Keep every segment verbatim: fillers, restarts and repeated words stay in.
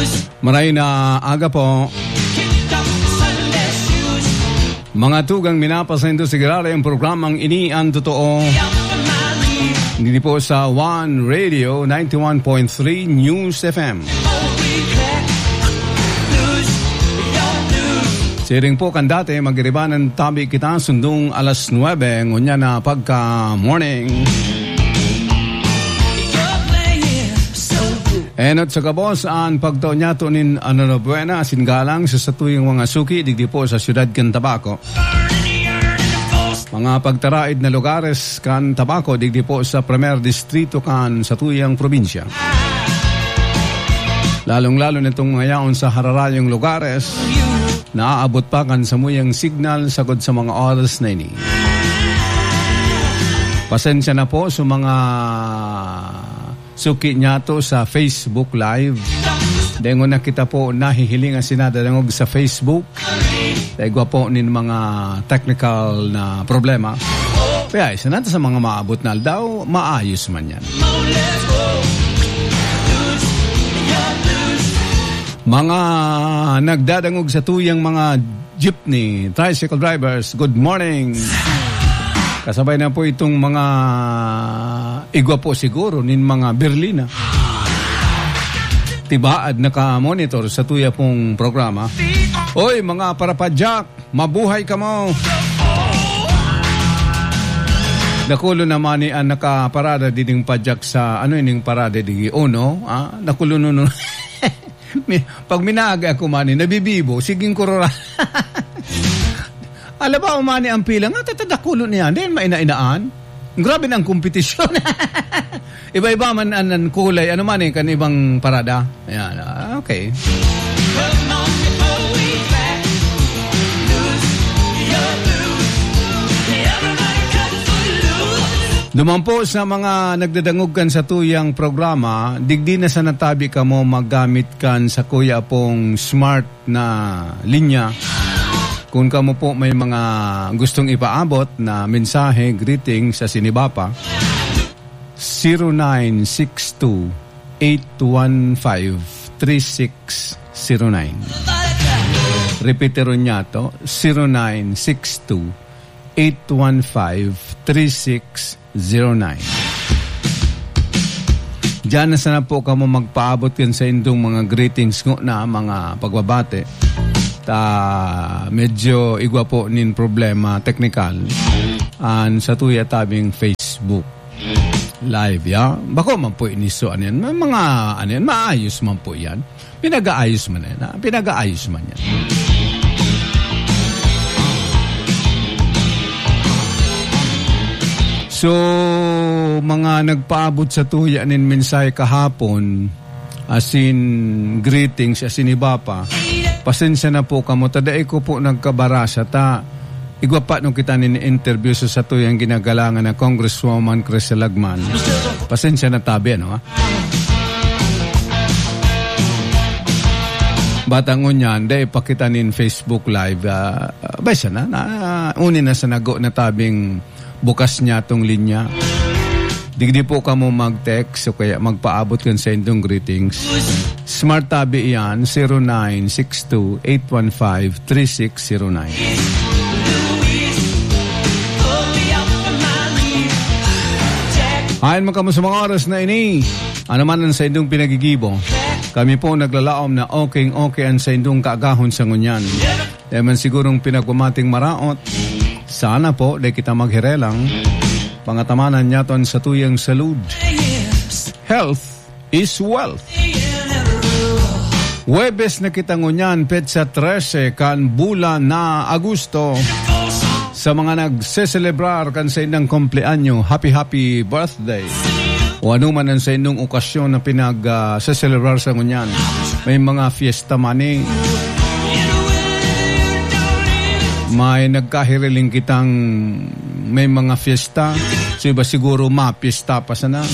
Maray na aga po. Mga tugang minapasendo sigurado yung programang ini ang totoo. Hindi po sa One Radio ninety-one point three News F M. Siring po kan dati, magiribanan tabi kita sundong alas nuwebe, ngunya na pagka morning. Enot sa kabos, ang pagtaon niya tunin ano na buena, singalang sa satuyang mga suki, digdi po sa siyudad kan Tabaco. Mga pagtaraid na lugares kan Tabaco, digdi po sa Primer Distrito kan satuyang probinsya. Lalong-lalo nitong ngayon sa hararayong lugares, naaabot pa kan sa muyang signal sagod sa mga oras na ini. Pasensya na po sa mga suki niya to sa Facebook Live. Dengo na kita po nahihilingan sinadadangog sa Facebook. Dahil po nin mga technical na problema. Kaya isa natin sa mga maabot na daw, maayos man yan. Mga nagdadangog sa tuyang mga jeepney, tricycle drivers, good morning. Kasabay na po itong mga igwa po siguro nin mga Berlina. Tibaad naka-monitor sa tuya pong programa. Oy, mga parapadyak, mabuhay ka mo. Nakulo naman ni ang nakaparada diding padyak sa ano ining parada di Uno. Ah? Nakulo nuno. Pag minaga ako mani, nabibibo, siging kurora. Alam ba, umani ang pila nga, tatadakulo niya. Then, maina-inaan. Grabe ng kompetisyon. Iba-iba man ang kulay. Ano man eh, kan ibang parada. Ayan, okay. Duman po sa mga nagdadangog kan sa tuyang programa, digdi na sa natabi ka mo maggamit kan sa kuya pong smart na linya. Kung kamo po may mga gustong ipaabot na mensahe, greeting sa Sinibapa, zero nine six two, eight one five, three six zero nine. Repetero niya to, zero nine six two, eight one five, three six zero nine. Diyan na sana po kamo magpaabot yan sa indong mga greetings ngo na mga pagbabate. Ta medyo igwa po nin problema technical an sa tuya tabing Facebook live ya bako man po iniso anen mga anen maayos man po yan, pinagaayos man yan, ha? Pinagaayos man yan. So mga nagpaabot sa tuya nin mensahe kahapon as in greetings as in iba pa, pasensya na po kamo. Tadae ko po nagkabarasa ta. Igwa pa nung kita nini-interview sa sato yung ginagalangan na Congresswoman Crisel Lagman. Pasensya na tabi, ano ha? Batang unyan, dahil pakita nin Facebook Live. Uh, uh, Besa na, na uh, unin na sa nago na tabing bukas niya tong linya. Digdi po ka mo mag-text o kaya magpaabot kan sa indong greetings. Smart tabi yan, zero nine six two, eight one five, three six zero nine. Ayon mga kamo sa mga oras na ini, ano man ang sa indong pinagigibo, kami po naglalaom na okay-okay ang sa indong kaagahon sa ngunyan. Dahil man sigurong pinagpumating maraot, sana po dahil kita maghirelang, pangatamanan niya ton sa tuyang salud. Health is wealth. Huwebes na kita ngunyan, petsa trese kan bulan na Agosto. Sa mga nagseselebrar kan sa inang kompleanyo, happy happy birthday. O ano man ang sa inong okasyon na pinag-seselebrar uh, sa ngunyan. May mga fiesta mani. May nagkahiriling kitang may mga fiesta. So iba siguro ma-fiesta pa sana.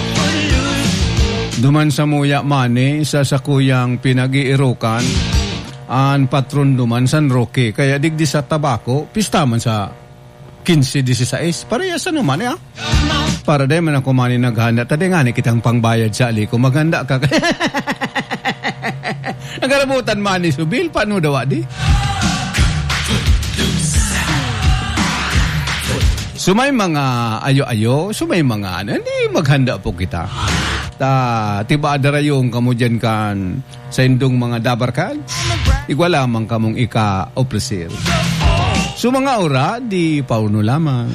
Duman sa muya mani, sa sakuyang pinag-iirukan, ang patron duman San Roque. Kaya digdi sa Tabaco, pista man sa fifteen sixteen. Parehas ano man ya. Para day man ako mani naghanda. Tadi nga ni kitang pangbayad sa ali ko. Maganda ka. Nagarabutan man ni Subil, paano daw di? Sumay mga ayo-ayo, sumay mga ano, hindi maghanda po kita. Ta, tiba adara yung kamo dyan kan sa indong mga dabarkan, igwa lamang kamong ika-opresir. So mga ora, di pauno lamang.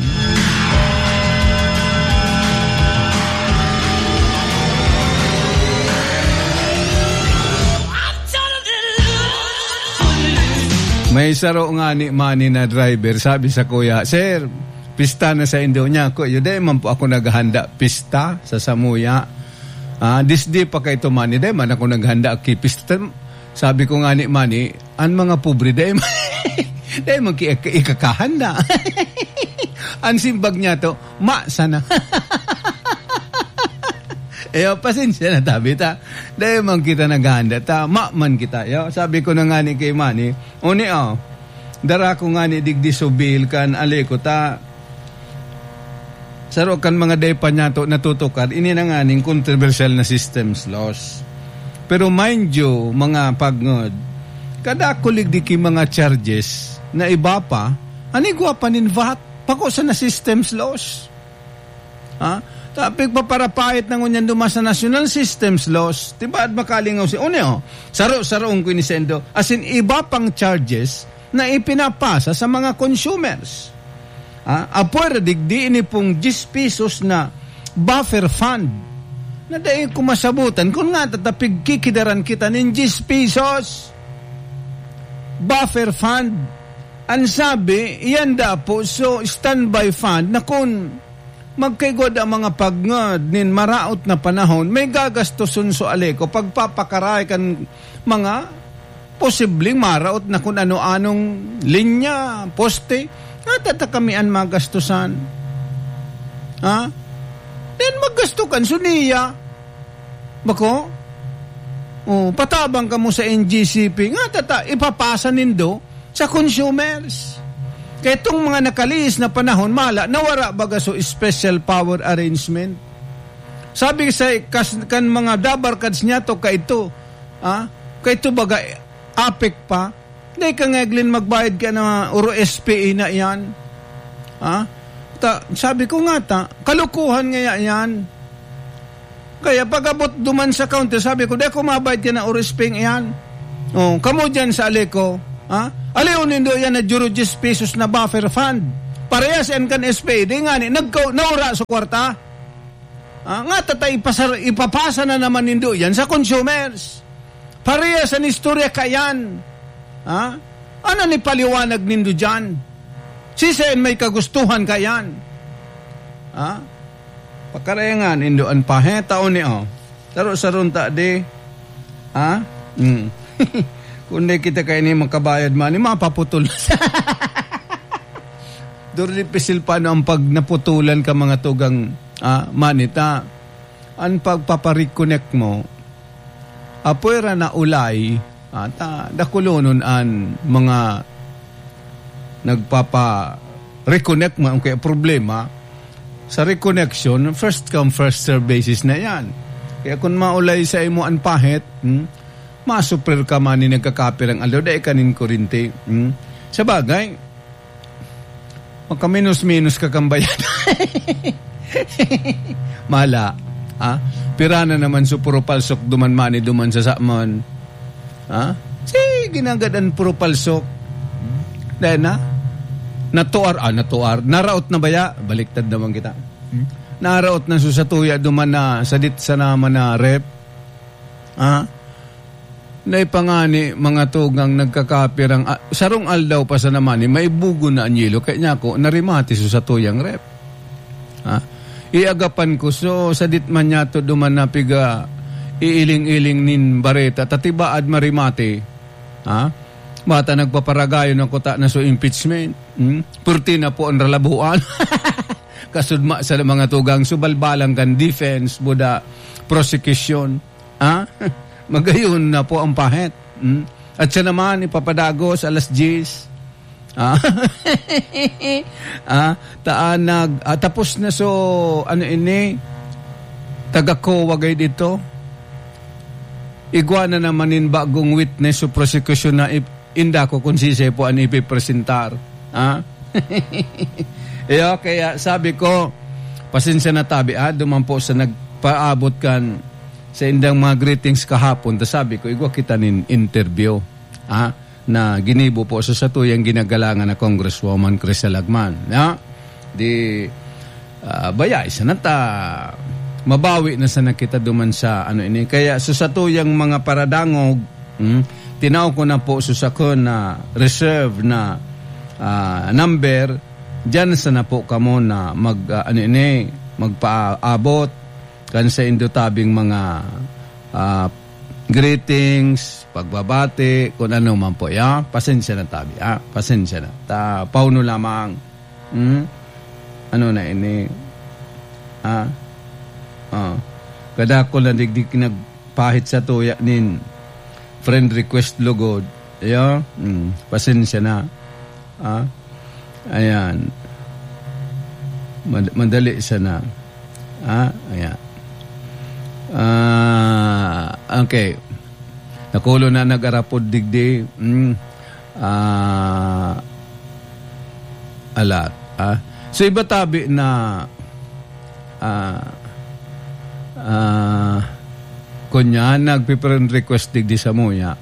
May saro nga ni Manny na driver, sabi sa kuya, Sir, pista na sa Indo niya. Kuya, di man po ako naghanda pista sa Samuya. Ah, this day pa kay to Manny, di man ako naghanda ki pista. Sabi ko nga ni Manny, an mga pobre, di man, di man ki ikakahanda. Ang simbag niya to, ma, sana. Eh, pasensya na tabi ta. Dahil man kita naghanda ta, ma man kita. Yo, sabi ko na nga ni kay Manny, uni oh, dara ko nga ni digdi subil kan aleko ta. Saro kan mga depa niya to natutukar, ini na nga ning controversial na systems laws. Pero mind you, mga pagngod, kada kulig di ki mga charges na iba pa, anigwa pa nin V A T, pako sa na systems laws. Ha? Tapik pa para pahit ng unyan duma sa national systems laws. Diba at makalingaw si Uneo? Saro-saroong ko inisendo. As in, iba pang charges na ipinapasa sa mga consumers. Ah, apoy radigdi ini pong ten pesos na buffer fund na dahil kumasabutan. Kung nga tatapig kikidaran kita ng ten pesos. Buffer fund. Ang sabi, yan da po, so standby fund na kung magkaigod ang mga pagngad nin maraot na panahon, may gagastosun so aleko pagpapakaray kan mga posibleng maraot na kung ano-anong linya, poste, natata kami ang magastusan. Ha? Then maggastukan suniya. Bako? Oh, patabang ka mo sa N G C P, nga tata, ipapasa nindo sa consumers. Kaya itong mga nakaliis na panahon, mala, nawara baga so special power arrangement. Sabi sa kas, kan mga dabarkads niya to, ka ito, ah, ka ito baga apek pa, hindi ka ngaglin magbayad ka na uro S P A na yan. Ah, ta, sabi ko nga ta, kalukuhan nga yan. Kaya pag-abot duman sa counter, sabi ko, di ko mabayad ka na uro S P A yan. Oh, kamo dyan sa aleko, ah, aliw nindo yan na juro ten pesos na buffer fund. Parehas yan kan S P A. Di nga ni, nagka, naura sa kwarta. Ah, nga tatay ipasar, ipapasa na naman nindo yan sa consumers. Parehas ang istorya kayan. Ah, ano ni paliwanag nindo dyan? Sisayin may kagustuhan kayan. Ah, pakarayangan nindo ang paheta o ni o. Taro sa runta di. Ah, hmm. Kundi kita kayo ni makabayad man, ni mapaputol. Doon pisil pa no ang pag naputulan ka mga tugang ah, manita. Ang pagpapariconnect mo, apuera na ulay, at ah, dakulonon an mga nagpapa-reconnect mo ang kaya problema. Sa reconnection, first come, first serve basis na yan. Kaya kung maulay sa imo ang pahit, hmm, masuprer ka man ni nagkakapir ang alaw, dahil kanin kurinte. Hmm? Sa bagay, magka-minus-minus ka kambayan. Mala. Ha? Pirana naman so puro palsok duman mani duman sa saman. Ha? Si ginagadan puro palsok. Dahil na? Natuar, ah, natuar. Naraot na baya? Baliktad naman kita. Hmm? Naraot na susatuya duman na sadit sa naman na rep. Ha? Naipangani mga tugang nagkakapirang uh, sarong aldaw pa sa naman ni may bugo na anyelo kaya niya ko narimati so sa tuyang rep. Ha? Iagapan ko so sa ditman niya to duman na piga iiling-iling nin bareta tatibaad marimati. Ha? Bata nagpaparagayo ng kota na so impeachment. Hmm? Purti na po ang ralabuan. Kasudma sa mga tugang subalbalang kan defense buda prosecution. Ha? Magayon na po ang pahit. Hmm? At siya naman, ipapadagos alas diyes. Ah, ah, taan nag, ah, tapos na so, ano ini, taga ko wagay dito. igwa na naman in bagong witness o prosecution na inda ko kung sisay po ang ipipresentar. Ha? Iyo, kaya sabi ko, pasensya na tabi, ah, duman po sa nagpaabot kan sa indang mga greetings kahapon. Ta sabi ko, igwa kita nin interview, ah, na ginibo po sa satuyang ginagalangan na Congresswoman Crisel Agman. Ha? Di, uh, baya, isa na ta, mabawi na sa nakita duman sa ano ini. Kaya sa satuyang mga paradangog, hmm, tinaw ko na po sa ko na reserve na uh, number, dyan sa na po kamo na mag, uh, ano ini, magpaabot kan sa indutabing mga uh, greetings, pagbabati, kung ano man po. Ya? Pasensya na tabi. Ah, pasensya na. Ta, pauno lamang. Hmm? Ano na ini? Ah? Ah. Kada ko na digdig nagpahit sa tuya nin friend request lugod. Ya? Hmm. Pasensya na. Ah? Ayan. Mad- madali siya na. Ah? Ayan. Ah, okay. Nakulo na nag-arapod digdi. Mm. Ah, alat. Ah. So iba tabi na ah, ah, kunya nagpiprend request digdi sa muya.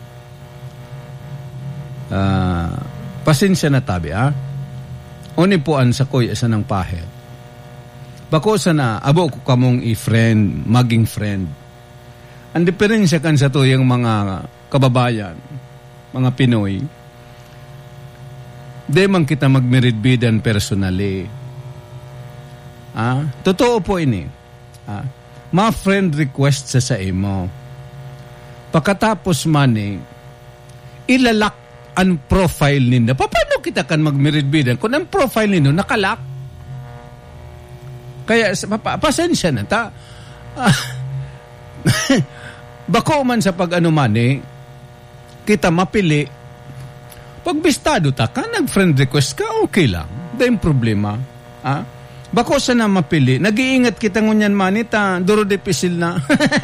Ah, pasensya na tabi, ah. Oni po an sa kuya sa nang pahit. Bako sa na, abo ko kamong i-friend, maging friend. Ang diferensya kan sa to yung mga kababayan, mga Pinoy, di man kita magmiridbidan personally. Ah, totoo po ini. Ah, ma-friend request sa sa imo. Pagkatapos man eh, ilalak ang profile ninyo. Paano kita kan magmiridbidan kung ang profile ninyo nakalak? Kaya, pasensya na ta. Ah, bako man sa pag-ano man eh, kita mapili. Pag bistado ta ka, nag-friend request ka, okay lang. Dahil problema. Ah? Bako sa na mapili. Nag-iingat kita ngunyan man ita, duro de pisil na.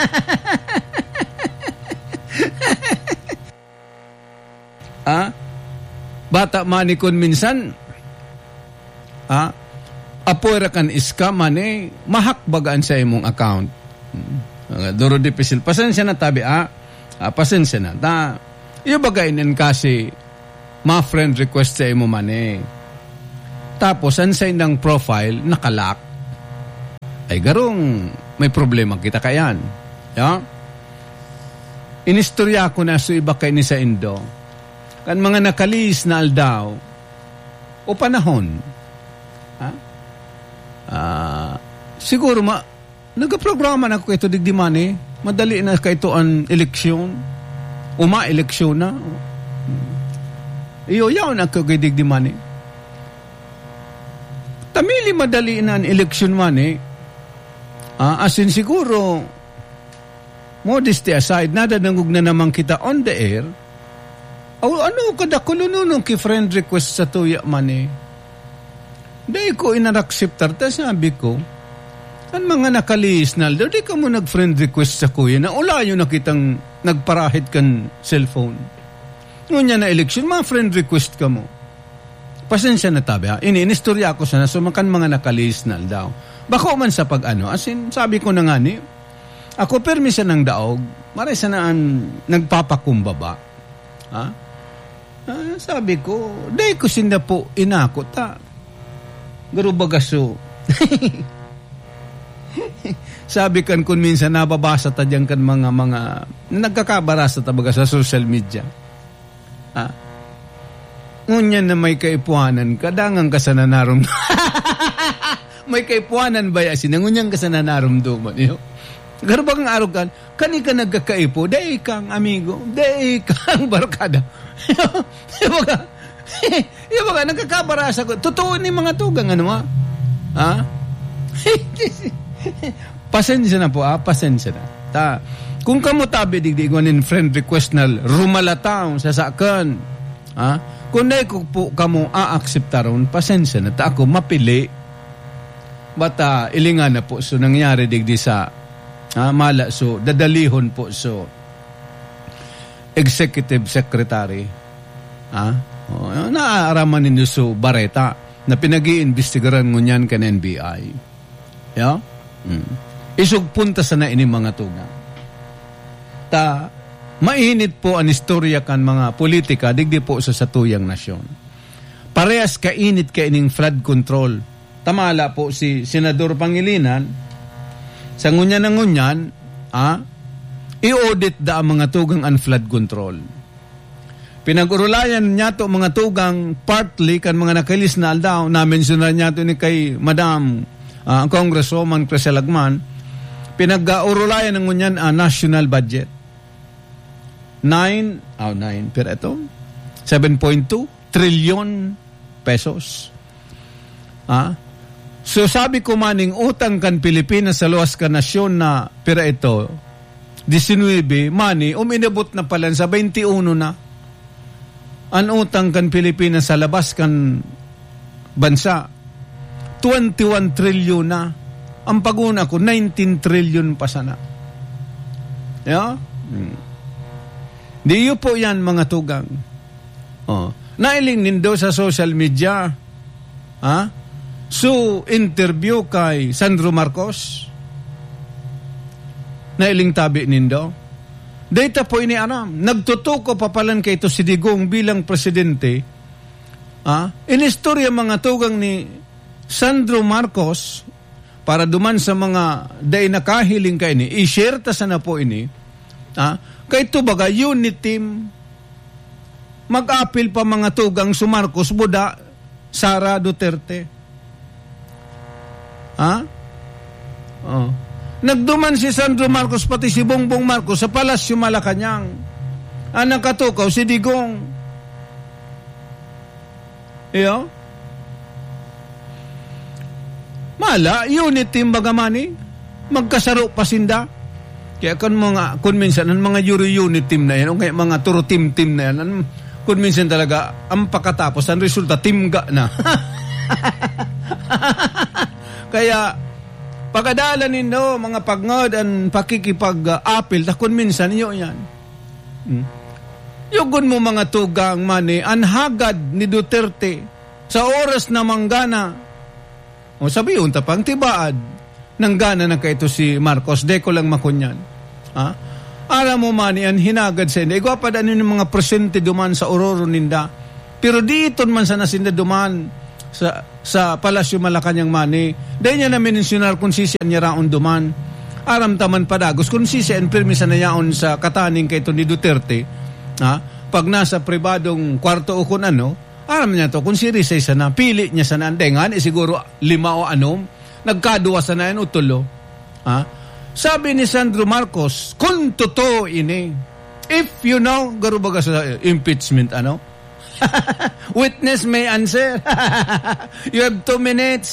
Ah? Bata man ikon minsan, ah? Apoy kan iska man eh, mahakbagaan sa imong account. Uh, Duro di pisil. Pasensya na tabi, ah. ah pasensya na. Ta, iyo bagainin kasi ma-friend request sa imo man eh. Tapos, ang sa indang profile, nakalak. Ay garong, may problema kita kayan. Ya? Inistorya ko na so iba kay ni sa Indo. Kan mga nakalis na aldaw, o panahon, ha? Uh, siguro ma nagaprograma na ko ito digdiman eh. Madali na ka ito ang eleksyon. Uma-eleksyon na. Iyo, yaw na ka digdiman eh. Tamili madali na ang eleksyon man eh. Uh, as in siguro, modesty aside, nadanangog na naman kita on the air. O ano kada kulununong ki friend request sa tuya man eh. Dahil ko inanakseptar, ta sabi ko, ang mga nakalis na, di ka mo nag-friend request sa kuya na ulayo na kitang nagparahit kan cellphone. Ngunya na eleksyon, mga friend request ka mo. Pasensya na tabi ha. Ini-inistorya ko sana, so makan mga nakalis na daw. Bako man sa pag-ano, as in, sabi ko na nga ni, ako permisa ng daog, maray sana ang nagpapakumbaba. Ha? Ah, sabi ko, dahil ko sinda po inako, ta. Garo bagaso. Sabi kan kung minsan nababasa ta dyan kan mga mga nagkakabarasa ta baga sa social media. Ah. Ngunyan na may kaipuanan, kadangan ka sa nanarom. May kaipuanan ba yasin? Ngunyan ka sa nanaromduman. Garo bagang araw kan, kani ka nagkakaipo, dahi kang amigo, dahi kang barkada. Baga, yung mga nagkakabarasa ko, totoo ni mga tugang, ano ma? Ha? Pasensya na po, ah, pasensya na. Ta, kung kamutabi digdigonin friend request na rumalataw sa sakan, ha? Kung na ko po kamo aakseptaron, pasensya na. Ta ako mapili. Bata, ilingan na po, so nangyari digdi sa, ha, mala, so dadalihon po, so executive secretary. Ah? Oh, naaaraman ninyo so Barreta na pinag-iimbestigaran mo niyan kan N B I. Yeah? Mm. Isug punta sa na ini mga tugang. Ta, mainit po ang istorya kan mga politika, digdi po sa satuyang nasyon. Parehas kainit ka ining flood control. Tamala po si Senador Pangilinan, sa ngunyan ng ngunyan, ah, i-audit da ang mga tugang ang flood control. Pinag-urulayan niya to mga tugang partly kan mga nakilis na aldaw, na-mentionan niya to ni kay Madam uh, Congresswoman Crisel Agman, pinag-urulayan ng ngunyan ang national budget. nine, oh nine, pero ito, seven point two trillion pesos. Ah? So sabi ko maning utang kan Pilipinas sa luwas ka nasyon na pera ito, nineteen money, uminabot na pala sa twenty-one na. Ang utang kan Pilipinas sa labas kan bansa, twenty-one trillion na. Ang paguna ko, nineteen trillion pa sana. Yeah? Hmm. Diyo po yan mga tugang. Oh. Nailing nindo sa social media. Ha? So, interview kay Sandro Marcos. Nailing tabi nindo. Data po ini aram. Nagtutuko papalan kay ito si Digong bilang presidente. Ha? Inistorya mga tugang ni Sandro Marcos para duman sa mga day nakahiling kay ini. I-share ta sana po ini. Ha? Kay ito baga, unit team, mag-apil pa mga tugang su Marcos, Buda, Sara Duterte. Ha? Oh. Nagduman si Sandro Marcos, pati si Bongbong Marcos, sa Palasyo Malacanang. Ang nakatukaw, si Digong. Iyo? Mala, unit team baga mani, magkasaro pasinda. Kaya kung mga, kung minsan, ang mga Euro unit team na yan, o kaya mga Turo team team na yan, ang, kung minsan talaga, ang pakatapos, ang resulta, team ga na. Kaya, pagkadala ninyo, mga pagngod, ang pakikipag-apil, uh, kung minsan, nyo yan. Hmm. Yugon mo mga tugang mani, ang hagad ni Duterte, sa oras na manggana, o sabi yun, tapang tibaad, nang gana na kaito si Marcos, deko lang makunyan. Ha? Alam mo mani, ang hinagad sa inda. Igwa pa daan yung mga presente duman sa Ororo ninda. Pero dito man sa nasinda duman sa, sa Palasyo Malacanang mani. Dahil niya na mentionar kung sisian niya raon duman. Aram taman padagos, kung sisian permisa na yaon sa kataning kaito ni Duterte. Ha? Pag nasa pribadong kwarto o kung ano, aram niya to, kung sirisay sana, pili niya sana. Dengan, eh, siguro lima o anom. Nagkaduwa sa na yan utulo. Ha? Sabi ni Sandro Marcos, kung totoo ini, if you know, garubaga sa impeachment, ano? Witness may answer. You have two minutes.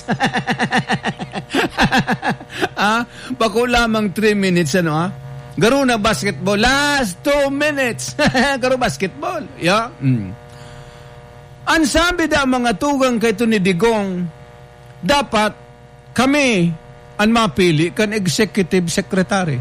Ah, bako lamang three minutes, ano ha? Garo na basketball, last two minutes. Garo basketball. Yeah. Mm. Ang sabi da mga tugang kay ito ni Digong, dapat kami ang mapili kan executive secretary.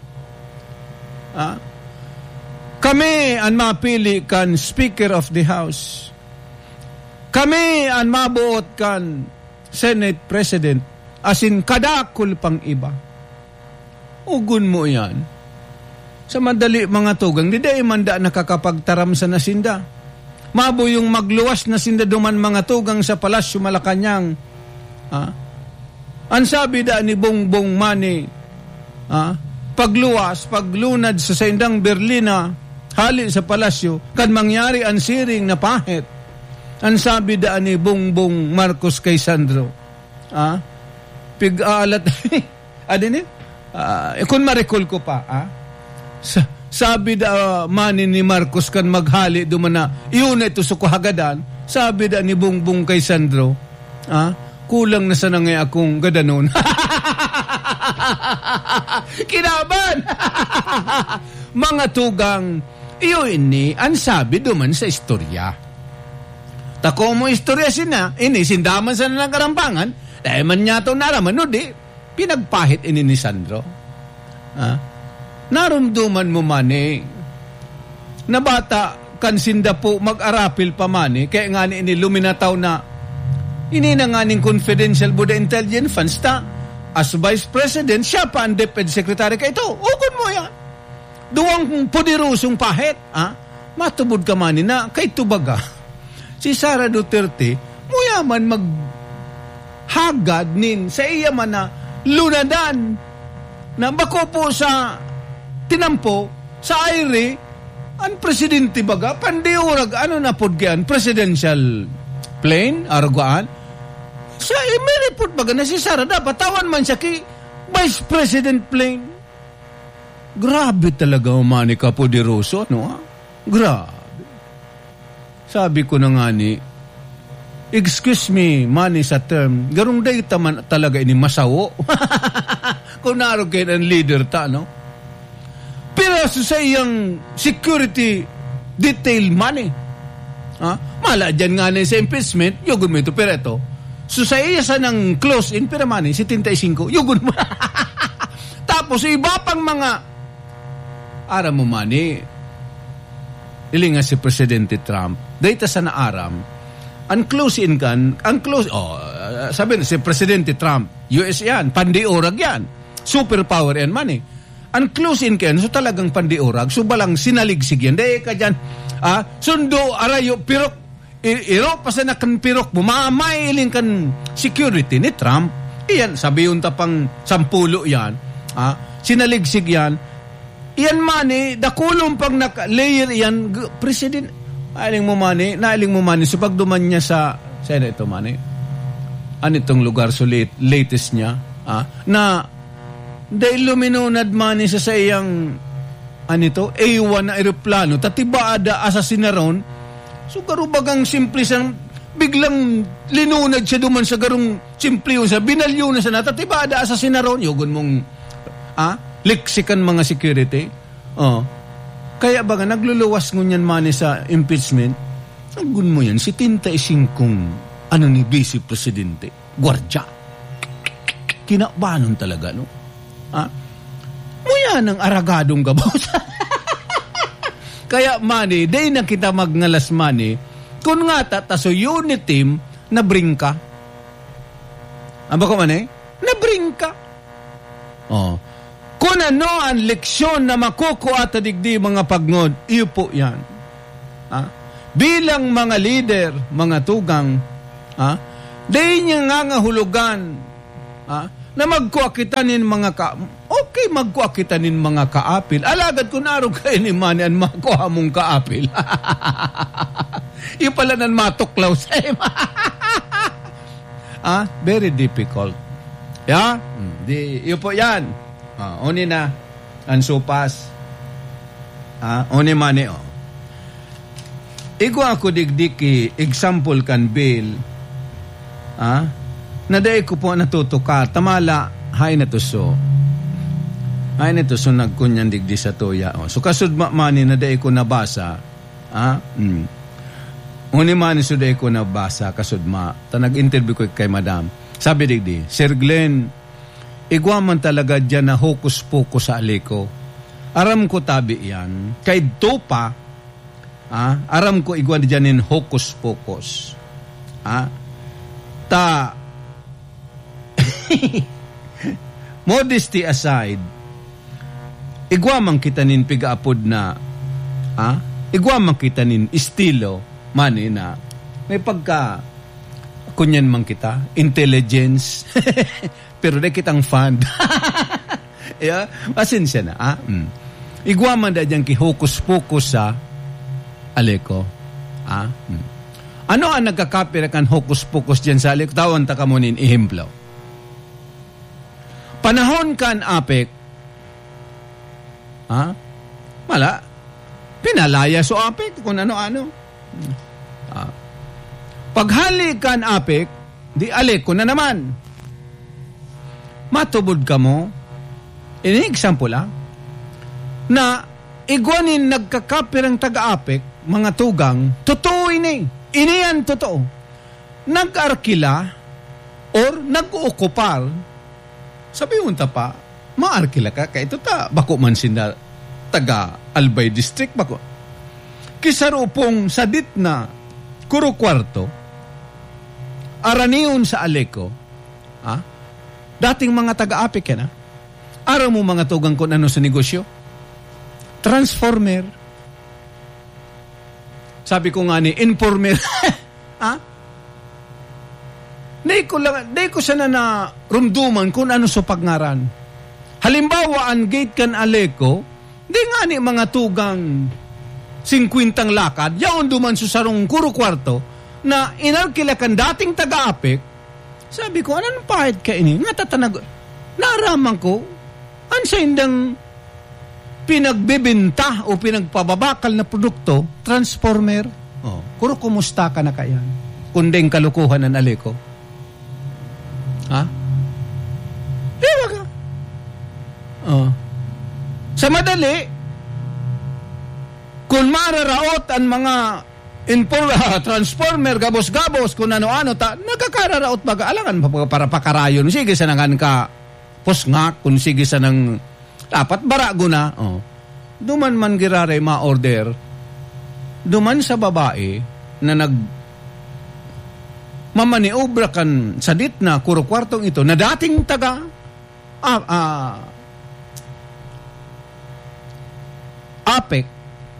Ah? Kami ang mapili kan speaker of the house. Kami ang mabuot kan Senate president. As in, kadakul pang iba. Ugun mo yan. Sa madali mga tugang, di dahi manda nakakapagtaram sa nasinda. Mabo yung magluwas na sinda duman mga tugang sa Palasyo Malacanang. Ah? Ang sabi da ni Bongbong Mani, ah, pagluwas, paglunad sa saindang Berlina, hali sa palasyo, kan mangyari ang siring na pahit. Ang sabi da ni Bongbong Marcos kay Sandro, ah, pig-aalat, adin eh, ah, kung ma-recall ko pa, ah, sa, sabi da uh, Mani ni Marcos kan maghali dumana, iyon ito sa kuhagadan, sabi da ni Bongbong kay Sandro, ah, kulang na sana ngay akong gadanon. Kinaban! Mga tugang, iyo ini, ang sabi duman sa istorya. Tako mo istorya sina, ini, sindaman sa ng karampangan, dahil man niya ito naraman, no di, pinagpahit ini ni Sandro. Ha? Narumduman mo man eh, na bata kansinda po mag-arapil pa man eh, kaya nga ni luminataw na ini na nga ning confidential Buda intelligence funds ta as Vice President, siya pa ang DepEd Secretary ka ito. Ugon mo yan. Duwang poderosong pahit. Ha? Matubod ka man na kay tubaga. Si Sara Duterte, muyaman mag hagad nin sa iya man na lunadan na bako po sa tinampo sa aire ang presidente baga pandiurag ano na pod gian presidential plane aragaan sa may report baga na si Sara dapat tawan man siya ki Vice President plane. Grabe talaga umani ka poderoso no ha? Grabe. Sabi ko na nga ni excuse me, money sa term. Garong day taman talaga ini masawo. Kung narog kayo ng leader ta, no? Pero sa iyang security detail money. Ha? Mala dyan nga na sa impeachment, yugun mo ito. Pero ito, so sa iya sa ng close-in, pero money, seventy-five, yugun mo. Tapos, iba pang mga aram mo money, ilinga si Presidente Trump, dahil sa naaram, ang close-in kan, ang close, oh, uh, sabi na si Presidente Trump, U S yan, pandiorag yan, superpower yan man eh. Ang close-in kan, so talagang pandiorag, so balang sinaligsig yan, dahil ka dyan, ah, sundo, arayo, pirok, iro, pasanakan pirok mo, mamailing kan security ni Trump, iyan, sabi yung tapang sampulo yan, ah, sinaligsig yan, iyan man eh, dakulong pang naka-layer yan, President, Nailing mo mani, nailing mo mani. So pag duman niya sa, saan ito mani? Ano itong lugar so late, latest niya? Ah, na, dahil luminunad mani sa sa iyang, ano ito, A one na aeroplano, tatibaada asasinaron, so garubagang simple sa, biglang linunad siya duman sa garong simple yun sa, binalyo na sa natatibaada asasinaron, yugon mong, ah, liksikan mga security, oh, kaya ba nga, nagluluwas ngunyan mani sa impeachment, nagun mo yan, si Tinta Isingkong, ano ni Vice Presidente, gwardya. Kinabanon talaga, no? Ha? Muya ng aragadong gabos. Kaya mani, day na kita magngalas mani, kung nga tataso unit team, nabring ka. Aba ko mani? Nabring ka. Oh. Kung ano ang leksyon na makukuha at digdi mga pagnod, iyo po yan. Ha? Bilang mga leader, mga tugang, ha? Dahin niya nga nga hulugan, ha? Na magkuakitanin mga ka... Okay, magkuakitanin mga kaapil. Alagad kung naro kayo ni Mani ang makuha mong kaapil. Iyo pala nang matuklaw sa ima. Ha? Very difficult. Yeah? Di, iyo po yan. Ah, oni na ang supas. Ah, oni mani oh. Igo ako digdiki example kan bill. Ah, naday ko po natutuka tamala hay na to so. Hay na to so nagkunyan digdi sa toya. Oh. So kasud mani naday ko nabasa. Ah, mm. Oni mani suday ko nabasa kasud ma. Ta nag-interview ko kay madam. Sabi digdi, Sir Glenn, igwa man talaga dyan na hokus-pokus sa aliko. Aram ko tabi yan. Kay Topa, ah, aram ko igwa dyan in hokus-pokus. Ah, ta, modesty aside, igwa man kita nin pigaapod na, ah, igwa man kita nin estilo, mani na, may pagka, kunyan man kita, intelligence, pero na kitang fund. Yeah? Pasensya na. Ah? Mm. Igwaman da dyan ki hokus-pokus sa aleko. Ah? Mm. Ano ang nagkakapira kan hokus-pokus dyan sa aleko? Tawan ta ka mo nin ihemplo. Panahon kan apek, ah? Mala, pinalaya so apek kung ano-ano. Ah. Paghali kan apek, di aleko na naman. Matubod ka mo, ini example lang, na igwanin nagkakapirang taga-apek, mga tugang, totoo ini. Ini yan totoo. Nag-arkila or nag-uukupar, sabi unta pa, ma-arkila ka, kaya ito ta, bako man sinda taga-Albay District, bako. kisarupong sadit na kuro kwarto, araniyon sa Aleco, ha? Dating mga taga-apik yan, ha? Araw mo mga tugang kung ano sa negosyo? Transformer. Sabi ko nga ni, informer. Ha? Di ko, lang, di ko sana na rumduman kung ano sa pagngaran. Halimbawa, ang gate kan Aleco, di nga ni mga tugang singkwintang lakad, yaon duman sa sarong kuro kwarto, na inalkilakan dating taga-apik. Sabi ko, anong pahit ka ini? Nga tatanag, naaraman ko, an sa indang pinagbibinta o pinagpababakal na produkto, transformer. Oh, kuro kumusta ka na kayan? Kunding kalukuhan ng Aleco. Ha? Diba ka? Oh. Sa madali, kung mararaot ang mga infor, uh, transformer, gabos-gabos, kung ano-ano, ta, nagkakararaot baga, alangan para pakarayon. Sige sa nangan ka, posngak, kung sige sa nang, dapat barago na. Oh. Duman man girare ma-order, duman sa babae, na nag, mamaniobra kan sa dit na kuro kwartong ito, na dating taga, ah, ah, apek,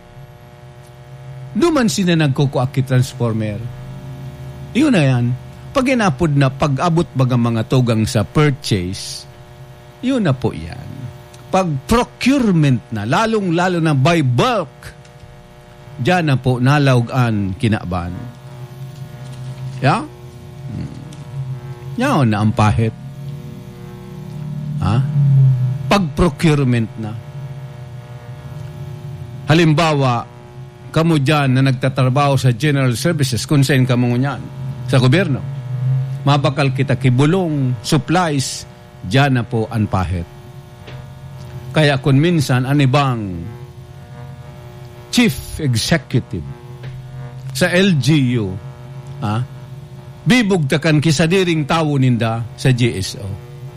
duman sina nagkukuaki transformer. Yun na yan. Pag inapod na, pag-abot baga mga tugang sa purchase, yun na po yan. Pag procurement na, lalong-lalo na by bulk, dyan na po nalawgan kinaban. Ya? Hmm. Yan na ang pahit. Ha? Pag procurement na. Halimbawa, kamo dyan na nagtatrabaho sa general services, kung saan kamo nyan, sa gobyerno, mabakal kita kibulong, supplies, dyan na po ang pahit. Kaya kung minsan, ang ibang chief executive sa L G U, ah, bibugtakan kisadiring tao ninda sa G S O.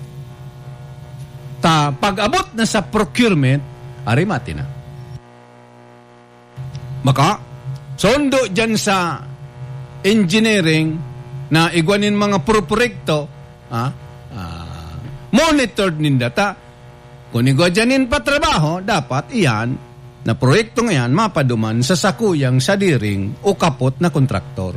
Ta, pag-abot na sa procurement, arimati na. Maka, sondo dyan sa engineering na igwanin mga proproyekto, ah, ah, monitored ninda. Ta, kung igwa dyanin pa trabaho, dapat iyan, na proyekto ngayon, mapaduman sa sakuyang sadiring o kapot na kontraktor.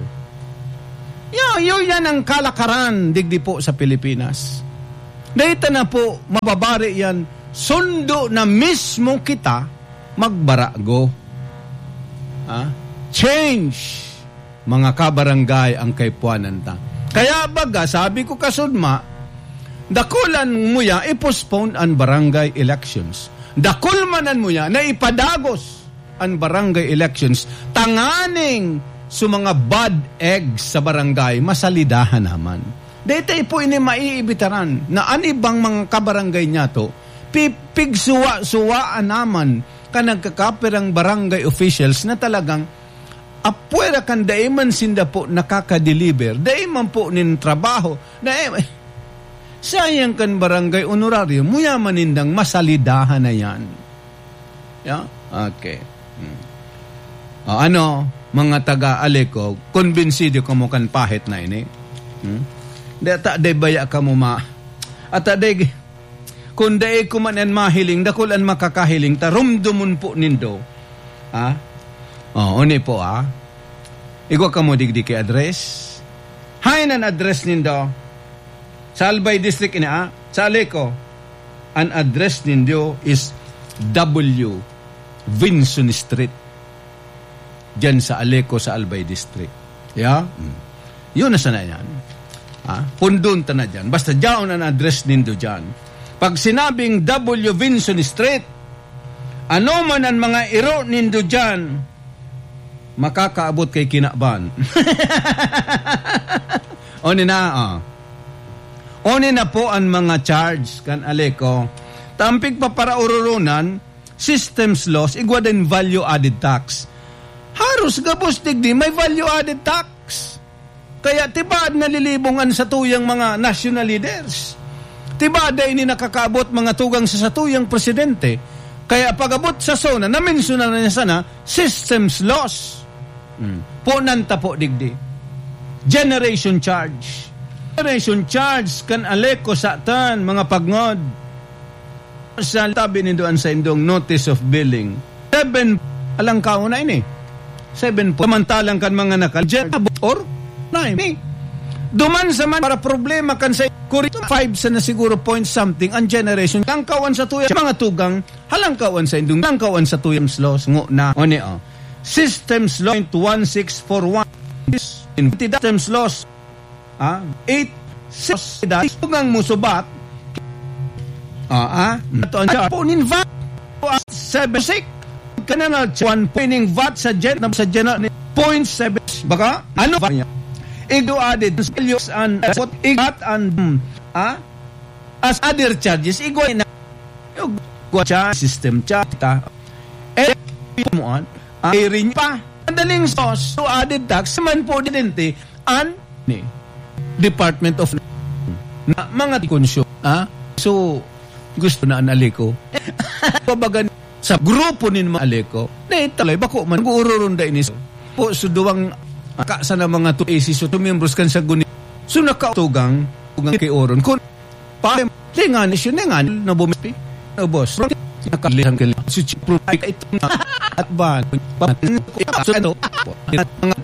Yo, yo, yan ang kalakaran digdi po sa Pilipinas. Dahita na po, mababari yan, sundo na mismo kita magbarago. Ah, change mga kabarangay ang kaipuanan ta. Kaya baga, sabi ko kasudma, dakulan mo ya i-postpone ang barangay elections. Dakulmanan mo ya na ipadagos ang barangay elections. Tanganing sa mga bad eggs sa barangay, masalidahan naman. Dito po ini maiibitaran na anibang mga kabarangay niya to, pipigsuwa-suwaan naman ka nagkakapirang barangay officials na talagang apwera kan daiman sinda po nakaka-deliver, daiman po nin trabaho, daiman, sayang kan barangay honorario, muyaman nindang masalidahan na yan. Yeah? Okay. Hmm. O, ano, mga taga-Aleco, konbinsido ka mo kan pahit na ini. Hmm? Data, day baya ka mo ma. At day, kung daig kumanan mahiling, dakulan makakahiling, tarumdumun po nindo. Ha? O, uni po, ha? Igwa ka mo digdi kay address. Hain ang address nindo. Sa Albay District ina, ha? Sa Aleco, ang address nindo is W. Vinson Street. Diyan sa Aleco, sa Albay District. Yeah? Hmm. Yun na sana yan. Ha? Pundun ta na dyan. Basta dyan ang address nindo dyan. Pag sinabing W. Vinson Street, ano man ang mga iro nindo dyan, makakaabot kay kinaban. Oni na, ah. Oni na po ang mga charge kan Aleco. Tampig pa para ururunan, systems loss, igwa din value added tax. Haros gabos digdi, may value added tax. Kaya tibad nalilibongan sa tuyang mga national leaders. Tibada ini nakakaabot mga tugang sa satuyang presidente. Kaya pag-abot sa zona, na-mention na niya sana, systems loss. Hmm. Po nanta po digdi. Generation charge. Generation charge kan aleko sa tan, mga pagngod. Sa tabi ni doon sa indong notice of billing. Seven, alang kao na ini. Seven po. Samantalang kan mga nakal, or nine. Duman sa man para problema kan sa kurito five sa na siguro point something ang generation lang kawan sa tuyang mga tugang halang kawan sa indong lang kawan sa tuyang slows ngo na oni oh. Systems law one six four one in systems laws ah eight six tugang musubat ah ah ito ang ponin vat seven six kanana one poining vat sa gen sa general point seven baka ano ba niya Ido added values and what igat and ah as other charges igwa na igwa charge system charge ta eh mo an ay rin pa madaling source so added tax man po dinente an ni Department of na mga konsyo ah so gusto na analiko pabagan sa grupo nin mga aleko na italay bako man guururunda inis po so duwang aka sa na mga two A C so tumembros kan sa guni so nakautugang tugang kay oron kun pa lingan isyo nengan na bumispi no boss nakalihan kay si pro ito at ba ano mga